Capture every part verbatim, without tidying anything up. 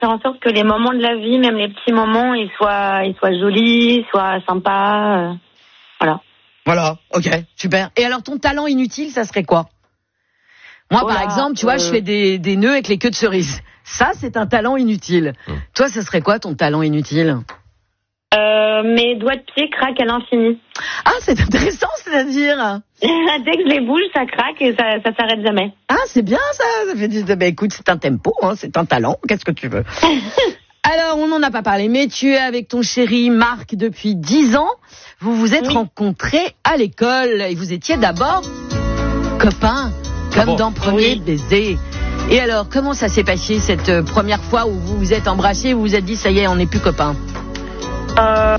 faire en sorte que les moments de la vie, même les petits moments, ils soient, ils soient jolis, soient sympas. Euh, voilà. Voilà, ok, super. Et alors, ton talent inutile, ça serait quoi? Moi, oh par là, exemple, tu euh... vois, je fais des, des nœuds avec les queues de cerises. Ça, c'est un talent inutile. Mmh. Toi, ça serait quoi ton talent inutile? Euh, mes doigts de pied craquent à l'infini. Ah, c'est intéressant, c'est-à-dire dès que je les bouge, ça craque et ça, ça s'arrête jamais. Ah, c'est bien ça. Ça fait du... Ben, écoute, c'est un tempo, hein, c'est un talent. Qu'est-ce que tu veux? Alors, on n'en a pas parlé, mais tu es avec ton chéri Marc depuis dix ans. Vous vous êtes oui. rencontrés à l'école et vous étiez d'abord copains, comme ah bon dans Premier oui. baiser. Et alors, comment ça s'est passé cette première fois où vous vous êtes embrassés, vous vous êtes dit, ça y est, on n'est plus copains? Euh...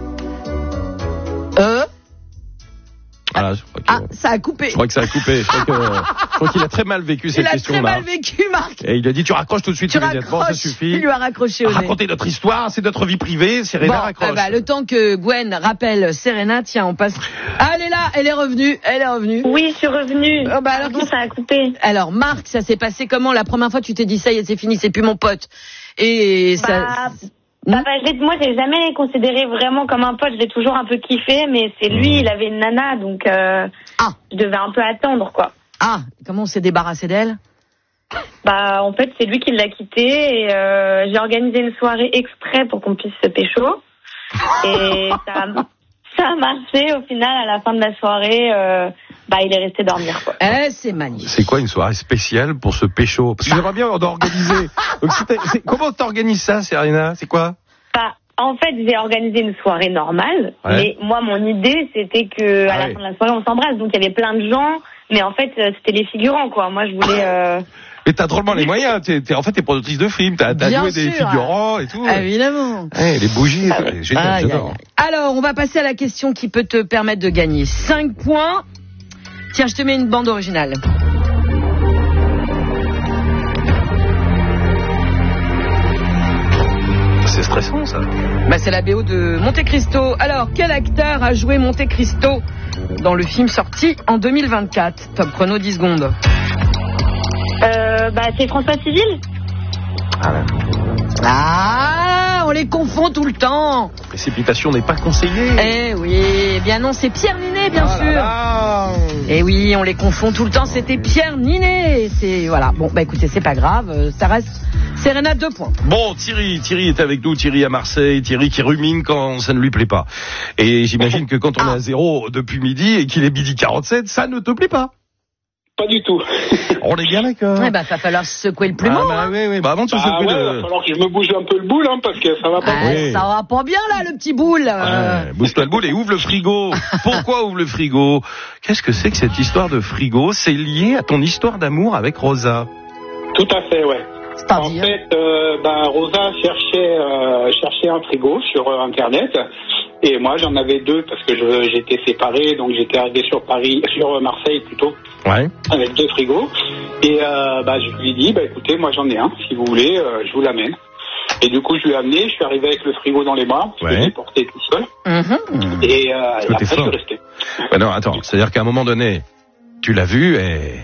Euh Ah, je crois que, ah, ça a coupé. Je crois que ça a coupé. Je crois, que, je crois qu'il a très mal vécu cette question-là. Il a très mal vécu, Marc. Et il a dit, tu raccroches tout de suite tu immédiatement, raccroches, ça suffit. Il lui a raccroché au nez. Raconter notre histoire, c'est notre vie privée, Serena bon, raccroche. Ah bah, le temps que Gwen rappelle Serena, tiens, on passe... Ah, elle est là, elle est revenue, elle est revenue. Oui, je suis revenue. Oh, bah, alors, Pardon, ça a coupé. Alors, Marc, ça s'est passé comment? La première fois, tu t'es dit, ça y est, c'est fini, c'est plus mon pote. Et bah... ça... Bah, bah, je moi, j'ai jamais considéré vraiment comme un pote. Je l'ai toujours un peu kiffé, mais c'est lui, il avait une nana, donc euh, ah. je devais un peu attendre, quoi. Ah, comment on s'est débarrassé d'elle? Bah, en fait, c'est lui qui l'a quittée et euh, j'ai organisé une soirée exprès pour qu'on puisse se pécho. Et ça, a, ça a marché. Au final, à la fin de la soirée, euh, bah, il est resté dormir, quoi. Eh, c'est magnifique. C'est quoi une soirée spéciale pour ce pécho? Parce que j'aimerais bien organiser. Donc, c'est, c'est, comment t'organises ça, Serena? C'est quoi? Bah, en fait, j'ai organisé une soirée normale, ouais. mais moi, mon idée, c'était que à ah la oui. fin de la soirée, on s'embrasse. Donc, il y avait plein de gens, mais en fait, c'était les figurants, quoi. Moi, je voulais... Euh... Mais t'as drôlement les moyens. T'es, t'es, en fait, t'es productrice de films. T'as, t'as joué sûr, des figurants et tout. Évidemment. Ouais, les bougies, ah oui. génial, ah, j'adore. Alors, on va passer à la question qui peut te permettre de gagner cinq points. Tiens, je te mets une bande originale. C'est stressant, ça. Bah, c'est la B O de Monte Cristo. Alors, quel acteur a joué Monte Cristo dans le film sorti en deux mille vingt-quatre? Top chrono, dix secondes. Euh, bah, c'est François Civil. Ah, ouais. Ah, on les confond tout le temps. Précipitation n'est pas conseillée. Eh oui, eh bien non, c'est Pierre Ninet, bien ah sûr. Là là. Eh oui, on les confond tout le temps, c'était Pierre Ninet. C'est, voilà, bon, bah écoutez, c'est pas grave, ça reste Serena, deux points. Bon, Thierry, Thierry est avec nous, Thierry à Marseille, Thierry qui rumine quand ça ne lui plaît pas. Et j'imagine que quand on ah. est à zéro depuis midi et qu'il est midi quarante-sept, ça ne te plaît pas. Pas du tout. On est bien d'accord. Ouais, bah, va falloir secouer le plumeau. Ah, bah, hein. oui, oui, bah, avant de se bah, secouer ouais, le... va falloir que je me bouge un peu le boule, hein, parce que ça va pas. Ah, oui. Ça va pas bien, là, le petit boule. Euh... Ouais, bouge-toi le boule et ouvre le frigo. Pourquoi ouvre le frigo? Qu'est-ce que c'est que cette histoire de frigo? C'est lié à ton histoire d'amour avec Rosa. Tout à fait, ouais. En dire. fait, euh, bah, Rosa cherchait, euh, cherchait un frigo sur euh, Internet. Et moi, j'en avais deux parce que je, j'étais séparé, donc j'étais arrivé sur Paris, sur Marseille plutôt, ouais. avec deux frigos. Et euh, bah, je lui ai dit, bah écoutez, moi j'en ai un, si vous voulez, euh, je vous l'amène. Et du coup, je lui ai amené, je suis arrivé avec le frigo dans les bras, parce ouais. que j'ai porté tout seul. Mm-hmm. Et, euh, et après, je suis resté. Bah non, attends, c'est-à-dire qu'à un moment donné, tu l'as vu et...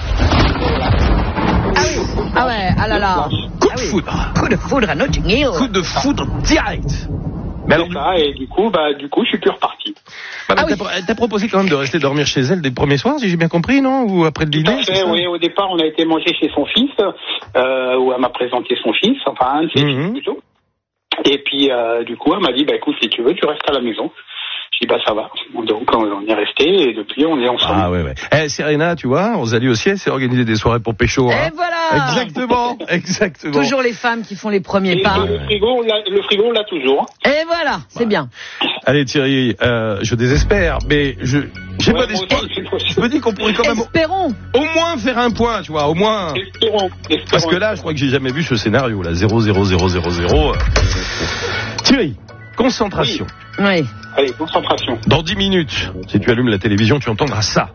Ah oui, ah ouais, ah là là. Coup de ah oui. foudre. Coup de foudre à Notting Hill. Coup de foudre direct. Mais alors, ça, et du coup, bah, du coup, je suis plus reparti. Bah, ah t'as, oui. t'as proposé quand même de rester dormir chez elle dès le premier soir, si j'ai bien compris, non? Ou après le dîner? Tout à fait, oui. Au départ, on a été manger chez son fils, euh, où elle m'a présenté son fils, enfin, un de ses mm-hmm. fils plutôt. Et puis, euh, du coup, elle m'a dit, bah, écoute, si tu veux, tu restes à la maison. Je dis, bah, ça va. Donc, on est resté, et depuis, on est ensemble. Ah, ouais, ouais. Eh, Serena, tu vois, Rosalie au ciel, c'est organiser des soirées pour pécho. Et hein. voilà. Exactement, exactement. Toujours les femmes qui font les premiers et pas. Le frigo, on l'a, le frigo, on l'a toujours. Et voilà, c'est ouais. bien. Allez, Thierry, euh, je désespère, mais je, j'ai ouais, pas d'espoir. Je me dis qu'on pourrait quand même. Espérons. Au moins faire un point, tu vois, au moins. Espérons. Espérons. Parce que là, je crois que j'ai jamais vu ce scénario, là. zéro zéro zéro zéro zéro. Thierry, concentration. Oui. oui. Allez, concentration. Dans dix minutes, si tu allumes la télévision, tu entendras ça.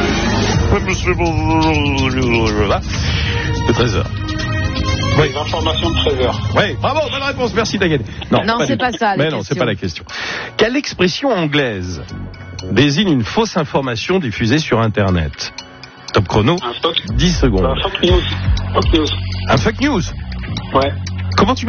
De treize heures. Oui, l'information de treize heures. Oui, bravo, bonne réponse, merci Dagen. Non, non pas c'est pas ça. Mais non, c'est pas la question. Quelle expression anglaise désigne une fausse information diffusée sur Internet? Top chrono, un fuck, dix secondes. Un fuck news. Fuck news. Un fake news? Ouais. Comment tu